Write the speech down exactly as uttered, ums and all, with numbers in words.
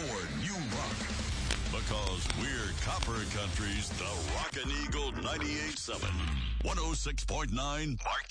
for new rock. Because we're Copper Country's The Rockin' Eagle ninety-eight point seven, one oh six point nine Mark